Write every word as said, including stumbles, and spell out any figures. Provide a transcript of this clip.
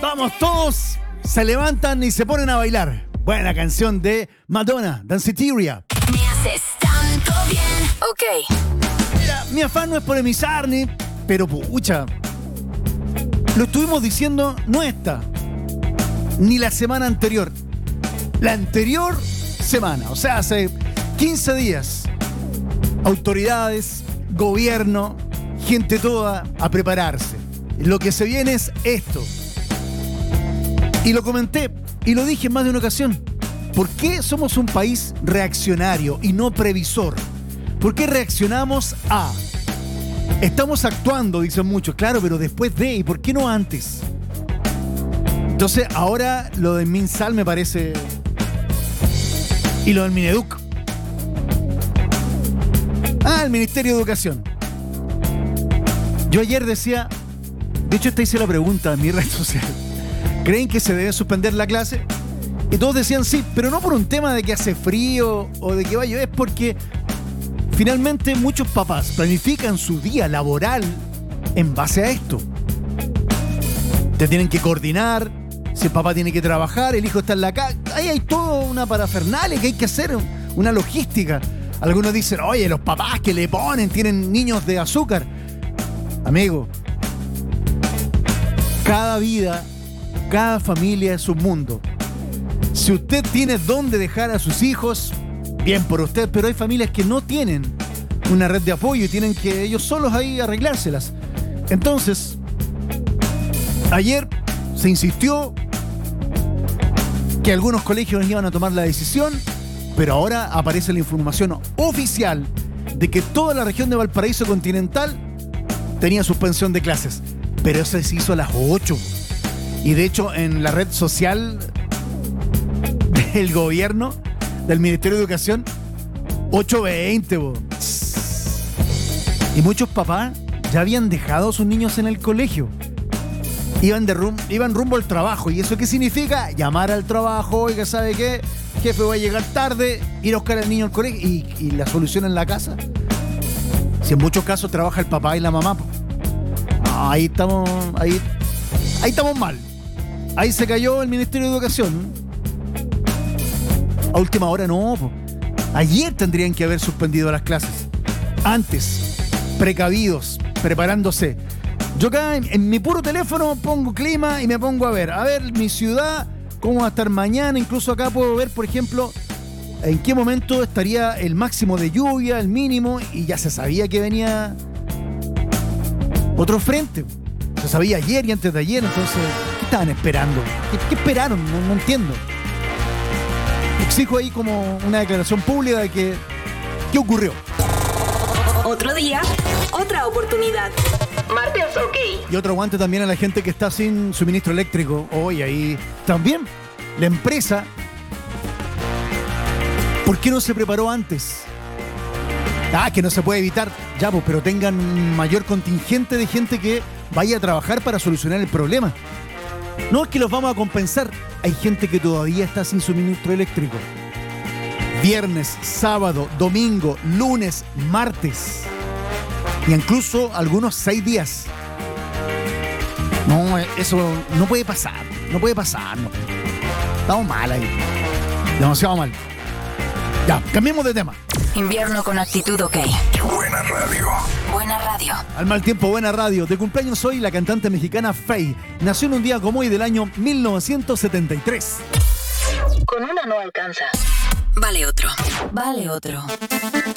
Vamos, todos se levantan y se ponen a bailar. Buena canción de Madonna, Danceteria. Me haces tanto bien. Ok. Mira, mi afán no es polemizar ni... Pero pucha, lo estuvimos diciendo no esta, ni la semana anterior. La anterior semana, o sea, hace quince días. Autoridades, gobierno, gente toda a prepararse. Lo que se viene es esto. Y lo comenté y lo dije en más de una ocasión. ¿Por qué somos un país reaccionario y no previsor? ¿Por qué reaccionamos a? Estamos actuando, dicen muchos, claro, pero después de, ¿y por qué no antes? Entonces, ahora lo de MinSal me parece... Y lo del Mineduc. Ah, el Ministerio de Educación. Yo ayer decía... De hecho, esta hice la pregunta en mi red social. ¿Creen que se debe suspender la clase? Y todos decían sí, pero no por un tema de que hace frío o de que va a llover, es porque finalmente muchos papás planifican su día laboral en base a esto. Te tienen que coordinar, si el papá tiene que trabajar, el hijo está en la casa. Ahí hay toda una parafernalia que hay que hacer, una logística. Algunos dicen, oye, los papás que le ponen tienen niños de azúcar. Amigo, cada vida, cada familia es un mundo. Si usted tiene dónde dejar a sus hijos, bien por usted, pero hay familias que no tienen una red de apoyo y tienen que ellos solos ahí arreglárselas. Entonces, ayer se insistió que algunos colegios iban a tomar la decisión, pero ahora aparece la información oficial de que toda la región de Valparaíso continental tenía suspensión de clases. Pero eso se hizo a las ocho. Y de hecho, en la red social del gobierno, del Ministerio de Educación, ocho veinte. Bo. Y muchos papás ya habían dejado a sus niños en el colegio. Iban, de rum- iban rumbo al trabajo. ¿Y eso qué significa? Llamar al trabajo, oiga, ¿sabe qué? Jefe, voy a llegar tarde, ir a buscar al niño al colegio. ¿Y, y la solución en la casa? Si en muchos casos trabaja el papá y la mamá. Po. No, ahí estamos, ahí, ahí estamos mal. Ahí se cayó el Ministerio de Educación. A última hora no. Po. Ayer tendrían que haber suspendido las clases. Antes, precavidos, preparándose. Yo acá en, en mi puro teléfono pongo clima y me pongo a ver. A ver mi ciudad, cómo va a estar mañana. Incluso acá puedo ver, por ejemplo, en qué momento estaría el máximo de lluvia, el mínimo. Y ya se sabía que venía otro frente. Se sabía ayer y antes de ayer. Entonces, ¿qué estaban esperando? ¿Qué, qué esperaron? No, no entiendo. Exijo ahí como una declaración pública de que ¿qué ocurrió? Otro día, otra oportunidad. Martes, ok. Y otro aguante también a la gente que está sin suministro eléctrico. Hoy ahí también la empresa, ¿por qué no se preparó antes? Ah, que no se puede evitar. Ya, pues, pero tengan mayor contingente de gente que vaya a trabajar para solucionar el problema. No es que los vamos a compensar. Hay gente que todavía está sin suministro eléctrico. Viernes, sábado, domingo, lunes, martes. Y incluso algunos seis días. No, eso no puede pasar. No puede pasar. No. Estamos mal ahí. Demasiado mal. Ya, cambiemos de tema. Invierno con actitud, ok. Buena radio. Buena radio. Al mal tiempo, buena radio. De cumpleaños hoy la cantante mexicana Faye. Nació en un día como hoy del año mil novecientos setenta y tres. Con una no alcanza. Vale otro. Vale otro.